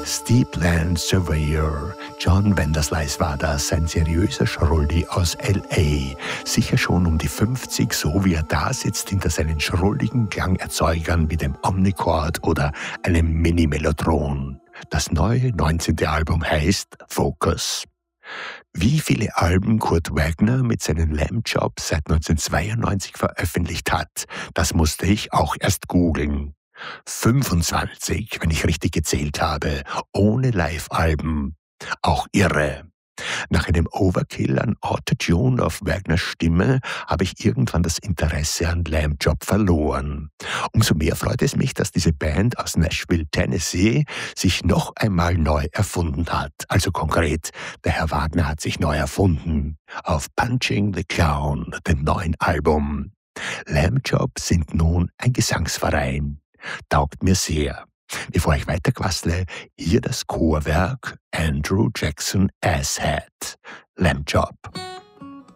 Steepland Surveyor. John Vanderslice war das, ein seriöser Schrulli aus L.A. Sicher schon um die 50, so wie er da sitzt hinter seinen schrulligen Klangerzeugern wie dem Omnichord oder einem Mini-Mellotron. Das neue 19. Album heißt Focus. Wie viele Alben Kurt Wagner mit seinen Lamb Chops seit 1992 veröffentlicht hat, das musste ich auch erst googeln. 25, wenn ich richtig gezählt habe, ohne Live-Alben. Auch irre. Nach einem Overkill an Autotune auf Wagners Stimme habe ich irgendwann das Interesse an Lamb Chop verloren. Umso mehr freut es mich, dass diese Band aus Nashville, Tennessee, sich noch einmal neu erfunden hat. Also konkret, der Herr Wagner hat sich neu erfunden. Auf Punching the Clown, dem neuen Album. Lamb Chop sind nun ein Gesangsverein. Taugt mir sehr. Bevor ich weiterquassle, hier das Chorwerk Andrew Jackson Asshead, Lamb Chop.